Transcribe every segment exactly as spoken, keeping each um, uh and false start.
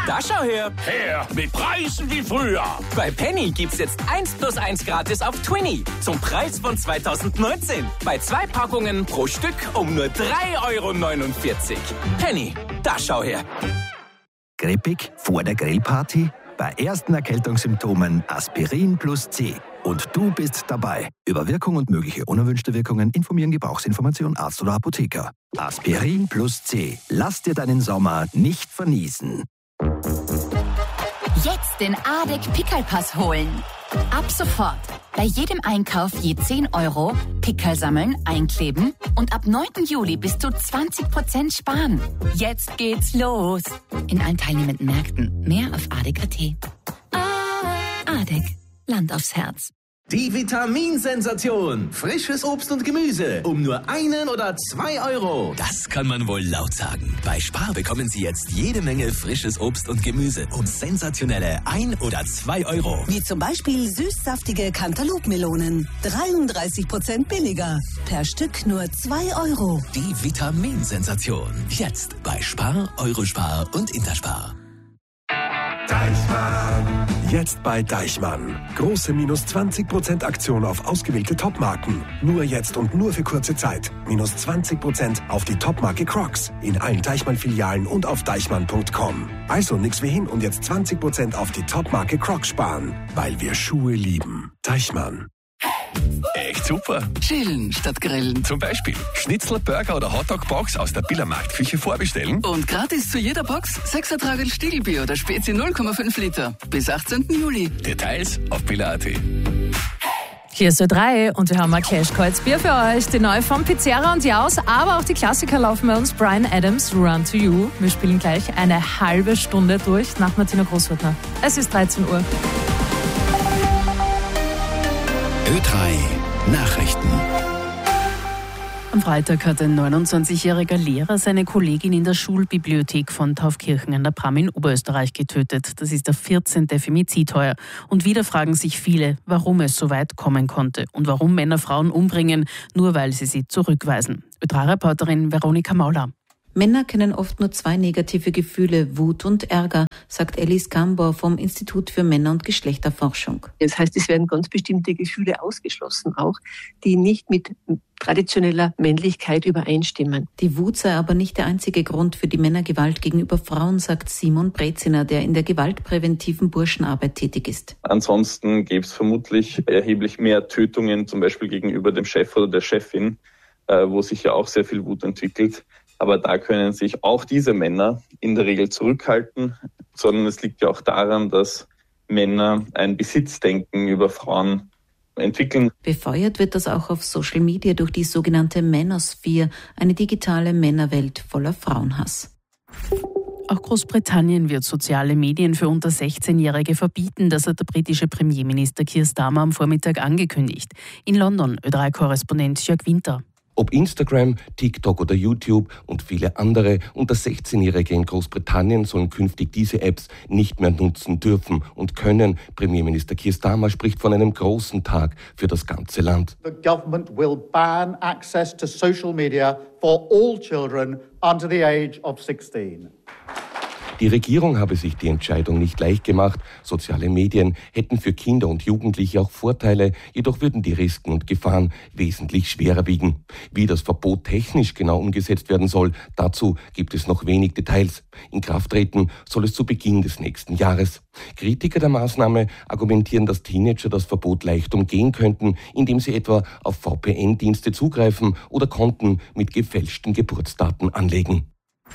Da schau her. Her mit Preisen wie früher. Bei Penny gibt's jetzt eins plus eins gratis auf Twinny. Zum Preis von zweitausendneunzehn. Bei zwei Packungen pro Stück um nur drei Euro neunundvierzig. Penny, da schau her. Grippig vor der Grillparty? Bei ersten Erkältungssymptomen Aspirin plus C. Und du bist dabei. Über Wirkung und mögliche unerwünschte Wirkungen informieren Gebrauchsinformation Arzt oder Apotheker. Aspirin plus C. Lass dir deinen Sommer nicht verniesen. Jetzt den Adek Pickelpass holen. Ab sofort. Bei jedem Einkauf je zehn Euro, Pickel sammeln, einkleben und ab neunten Juli bis zu zwanzig Prozent sparen. Jetzt geht's los. In allen teilnehmenden Märkten. Mehr auf adek punkt at. Adek. Land aufs Herz. Die Vitaminsensation. Frisches Obst und Gemüse. Um nur einen oder zwei Euro. Das kann man wohl laut sagen. Bei Spar bekommen Sie jetzt jede Menge frisches Obst und Gemüse um sensationelle ein oder zwei Euro. Wie zum Beispiel süßsaftige Cantaloupe-Melonen. dreiunddreißig Prozent billiger. Per Stück nur zwei Euro. Die Vitaminsensation. Jetzt bei Spar, Eurospar und Interspar. Deichmann. Jetzt bei Deichmann. Große minus zwanzig Prozent Aktion auf ausgewählte Topmarken. Nur jetzt und nur für kurze Zeit. Minus zwanzig Prozent auf die Topmarke Crocs. In allen Deichmann-Filialen und auf deichmann punkt com. Also nix wie hin und jetzt zwanzig Prozent auf die Topmarke Crocs sparen. Weil wir Schuhe lieben. Deichmann. Echt super. Chillen statt grillen. Zum Beispiel Schnitzel, Burger oder Hotdog-Box aus der Billermarktküche vorbestellen. Und gratis zu jeder Box sechs Tragerl Stiegelbier oder Spezi null Komma fünf Liter. Bis achtzehnten Juli. Details auf biller punkt at. Hier ist Ö drei und wir haben ein Cash-Kreuzbier für euch. Die neue von Pizzerra und Jaus, aber auch die Klassiker laufen bei uns. Bryan Adams, Run to You. Wir spielen gleich eine halbe Stunde durch nach Martina Großwörtner. Es ist dreizehn Uhr. Ö drei Nachrichten. Am Freitag hat ein neunundzwanzigjähriger Lehrer seine Kollegin in der Schulbibliothek von Taufkirchen an der Bram in Oberösterreich getötet. Das ist der vierzehnte Femizid heuer. Und wieder fragen sich viele, warum es so weit kommen konnte und warum Männer Frauen umbringen, nur weil sie sie zurückweisen. Ö drei Reporterin Veronika Mauler. Männer kennen oft nur zwei negative Gefühle, Wut und Ärger, sagt Alice Gambor vom Institut für Männer- und Geschlechterforschung. Das heißt, es werden ganz bestimmte Gefühle ausgeschlossen, auch die nicht mit traditioneller Männlichkeit übereinstimmen. Die Wut sei aber nicht der einzige Grund für die Männergewalt gegenüber Frauen, sagt Simon Breziner, der in der gewaltpräventiven Burschenarbeit tätig ist. Ansonsten gäbe es vermutlich erheblich mehr Tötungen, zum Beispiel gegenüber dem Chef oder der Chefin, wo sich ja auch sehr viel Wut entwickelt. Aber da können sich auch diese Männer in der Regel zurückhalten, sondern es liegt ja auch daran, dass Männer ein Besitzdenken über Frauen entwickeln. Befeuert wird das auch auf Social Media durch die sogenannte Manosphere, eine digitale Männerwelt voller Frauenhass. Auch Großbritannien wird soziale Medien für unter sechzehnjährige verbieten. Das hat der britische Premierminister Keir Starmer am Vormittag angekündigt. In London, Ö drei Korrespondent Jörg Winter. Ob Instagram, TikTok oder YouTube und viele andere unter sechzehnjährige in Großbritannien sollen künftig diese Apps nicht mehr nutzen dürfen und können. Premierminister Keir Starmer spricht von einem großen Tag für das ganze Land. The government will ban access to social media for all children under the age of sixteen. Die Regierung habe sich die Entscheidung nicht leicht gemacht. Soziale Medien hätten für Kinder und Jugendliche auch Vorteile, jedoch würden die Risiken und Gefahren wesentlich schwerer wiegen. Wie das Verbot technisch genau umgesetzt werden soll, dazu gibt es noch wenig Details. In Kraft treten soll es zu Beginn des nächsten Jahres. Kritiker der Maßnahme argumentieren, dass Teenager das Verbot leicht umgehen könnten, indem sie etwa auf V P N-Dienste zugreifen oder Konten mit gefälschten Geburtsdaten anlegen.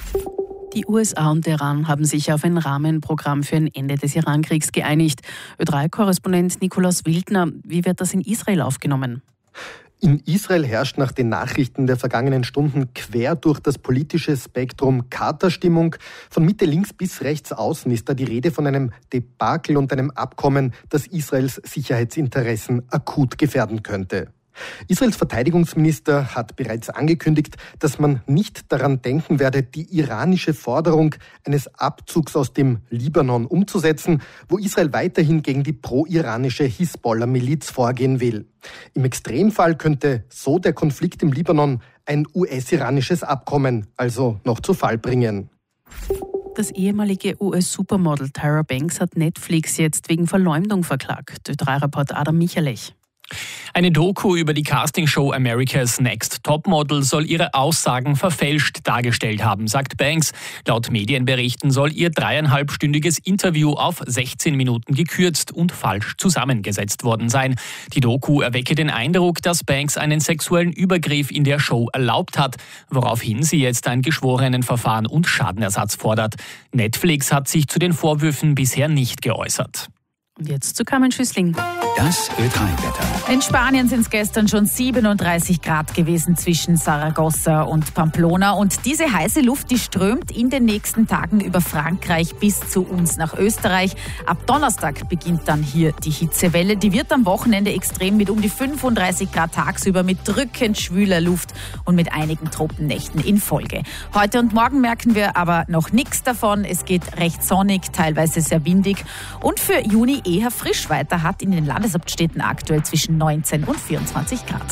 Die U S A und Iran haben sich auf ein Rahmenprogramm für ein Ende des Irankriegs geeinigt. Ö drei Korrespondent Nikolaus Wildner, wie wird das in Israel aufgenommen? In Israel herrscht nach den Nachrichten der vergangenen Stunden quer durch das politische Spektrum Katerstimmung. Von Mitte links bis rechts außen ist da die Rede von einem Debakel und einem Abkommen, das Israels Sicherheitsinteressen akut gefährden könnte. Israels Verteidigungsminister hat bereits angekündigt, dass man nicht daran denken werde, die iranische Forderung eines Abzugs aus dem Libanon umzusetzen, wo Israel weiterhin gegen die pro-iranische Hisbollah-Miliz vorgehen will. Im Extremfall könnte so der Konflikt im Libanon ein U S-iranisches Abkommen also noch zu Fall bringen. Das ehemalige U S-Supermodel Tyra Banks hat Netflix jetzt wegen Verleumdung verklagt. Ö drei Reporter Adam Michalech. Eine Doku über die Castingshow America's Next Topmodel soll ihre Aussagen verfälscht dargestellt haben, sagt Banks. Laut Medienberichten soll ihr dreieinhalbstündiges Interview auf sechzehn Minuten gekürzt und falsch zusammengesetzt worden sein. Die Doku erwecke den Eindruck, dass Banks einen sexuellen Übergriff in der Show erlaubt hat, woraufhin sie jetzt ein Geschworenenverfahren und Schadenersatz fordert. Netflix hat sich zu den Vorwürfen bisher nicht geäußert. Und jetzt zu Carmen Schüssling. Das Ö drei Wetter. In Spanien sind es gestern schon siebenunddreißig Grad gewesen zwischen Saragossa und Pamplona. Und diese heiße Luft, die strömt in den nächsten Tagen über Frankreich bis zu uns nach Österreich. Ab Donnerstag beginnt dann hier die Hitzewelle. Die wird am Wochenende extrem mit um die fünfunddreißig Grad tagsüber, mit drückend schwüler Luft und mit einigen Tropennächten in Folge. Heute und morgen merken wir aber noch nichts davon. Es geht recht sonnig, teilweise sehr windig und für Juni eher frisch weiter, hat in den Landeshauptstädten aktuell zwischen neunzehn und vierundzwanzig Grad.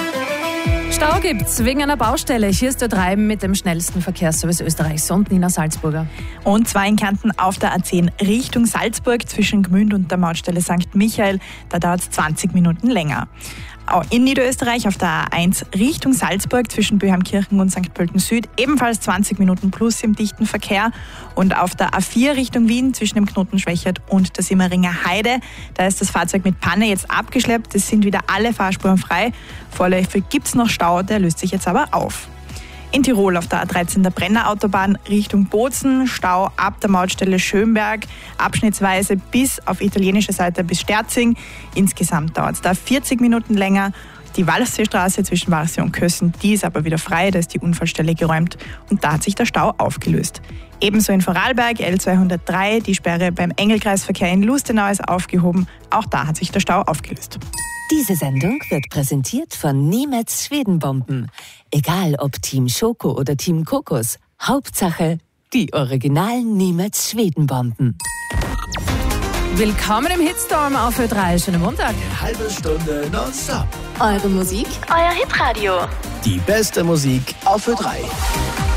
Stau gibt's wegen einer Baustelle. Hier ist Ö drei mit dem schnellsten Verkehrsservice Österreichs und Nina Salzburger. Und zwar in Kärnten auf der A zehn Richtung Salzburg zwischen Gmünd und der Mautstelle Sankt Michael. Da dauert es zwanzig Minuten länger. Auch in Niederösterreich auf der A eins Richtung Salzburg zwischen Böheimkirchen und Sankt Pölten Süd ebenfalls zwanzig Minuten plus im dichten Verkehr. Und auf der A vier Richtung Wien zwischen dem Knoten Schwächert und der Simmeringer Heide, da ist das Fahrzeug mit Panne jetzt abgeschleppt. Es sind wieder alle Fahrspuren frei. Vorläufig gibt es noch Stau, der löst sich jetzt aber auf. In Tirol auf der A dreizehn der Brennerautobahn Richtung Bozen, Stau ab der Mautstelle Schönberg, abschnittsweise bis auf italienischer Seite bis Sterzing. Insgesamt dauert es da vierzig Minuten länger. Die Walchseestraße zwischen Walchsee und Kössen, die ist aber wieder frei, da ist die Unfallstelle geräumt und da hat sich der Stau aufgelöst. Ebenso in Vorarlberg, L zweihundertdrei, die Sperre beim Engelkreisverkehr in Lustenau ist aufgehoben, auch da hat sich der Stau aufgelöst. Diese Sendung wird präsentiert von Niemetz Schwedenbomben. Egal ob Team Schoko oder Team Kokos, Hauptsache die originalen Niemetz Schwedenbomben. Willkommen im Hitstorm auf Ö drei. Schönen Montag. Eine halbe Stunde nonstop. Eure Musik, euer Hitradio. Die beste Musik auf Ö drei.